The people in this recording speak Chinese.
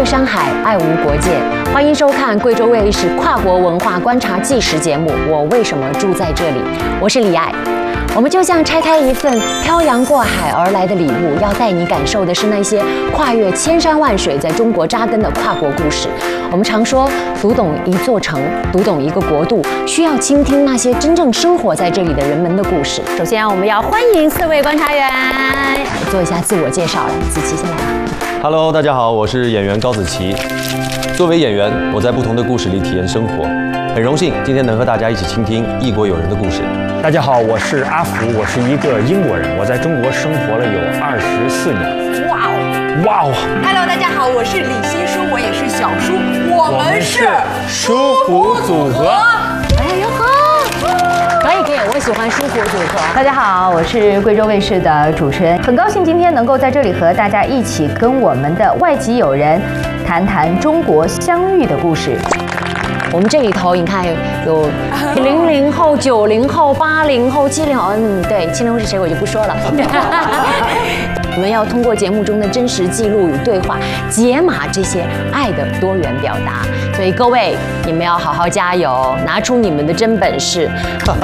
越山海，爱无国界。欢迎收看贵州卫视跨国文化观察纪实节目《我为什么住在这里》，我是李爱。我们就像拆开一份漂洋过海而来的礼物，要带你感受的是那些跨越千山万水，在中国扎根的跨国故事。我们常说，读懂一座城，读懂一个国度，需要倾听那些真正生活在这里的人们的故事。首先，我们要欢迎4位观察员，做一下自我介绍。来，子琪先来吧。 Hello， 大家好，我是演员高子琪。作为演员，我在不同的故事里体验生活，很荣幸今天能和大家一起倾听异国友人的故事。 大家好，我是阿福，我是一个英国人，我在中国生活了有24年。 哇哦， 哇哦 ！Hello， 大家好，我是李新书，我也是小叔，我们是舒服组合。 哎呦呵，可以，我喜欢舒服组合。 大家好，我是贵州卫视的主持人，很高兴今天能够在这里和大家一起跟我们的外籍友人谈谈中国相遇的故事。 我们这里头，你看有00后、90后、80后、70后，对，70后是谁我就不说了。我们要通过节目中的真实记录与对话，解码这些爱的多元表达。所以各位，你们要好好加油，拿出你们的真本事。